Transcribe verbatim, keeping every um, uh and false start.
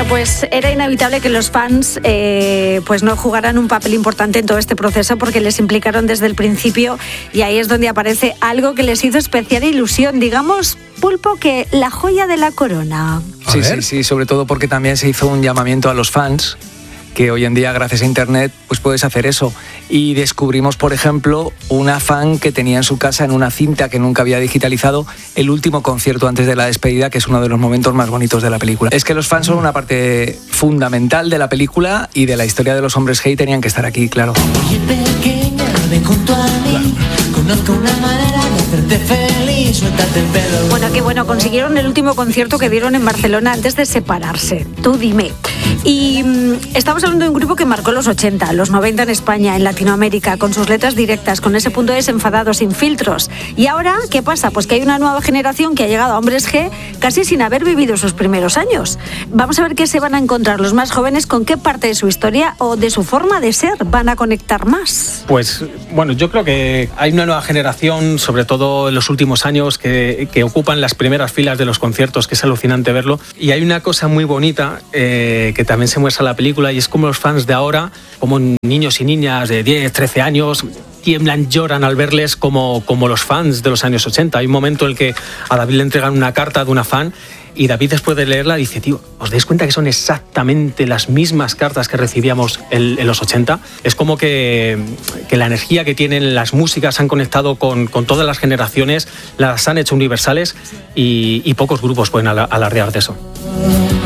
Bueno, pues era inevitable que los fans eh, pues no jugaran un papel importante en todo este proceso porque les implicaron desde el principio y ahí es donde aparece algo que les hizo especial ilusión, digamos, Pulpo, que la joya de la corona. Sí, sí, sí, sobre todo porque también se hizo un llamamiento a los fans, que hoy en día gracias a internet pues puedes hacer eso, y descubrimos por ejemplo una fan que tenía en su casa en una cinta que nunca había digitalizado el último concierto antes de la despedida, que es uno de los momentos más bonitos de la película. Es que los fans son una parte fundamental de la película y de la historia de los hombres G y tenían que estar aquí, claro. Oye, pequeña, ven junto a mí, conozco una manera de hacerte feliz, suéltate el pelo. Bueno, qué bueno, consiguieron el último concierto que dieron en Barcelona antes de separarse. Tú dime. Y mmm, estamos hablando de un grupo que marcó los ochenta, los noventa en España, en Latinoamérica, con sus letras directas, con ese punto desenfadado, sin filtros. Y ahora, ¿qué pasa? Pues que hay una nueva generación que ha llegado a Hombres G casi sin haber vivido sus primeros años. Vamos a ver qué se van a encontrar los más jóvenes, con qué parte de su historia o de su forma de ser van a conectar más. Pues, bueno, yo creo que hay una nueva generación, sobre todo en los últimos años, que, que ocupan las primeras filas de los conciertos, que es alucinante verlo. Y hay una cosa muy bonita eh, que también se muestra en la película, y es como los fans de ahora, como niños y niñas de diez, trece años, tiemblan, lloran al verles como, como los fans de los años ochenta. Hay un momento en el que a David le entregan una carta de una fan y David, después de leerla, dice: tío, ¿os dais cuenta que son exactamente las mismas cartas que recibíamos en, en los ochenta? Es como que, que la energía que tienen las músicas han conectado con, con todas las generaciones, las han hecho universales y, y pocos grupos pueden alardear de eso.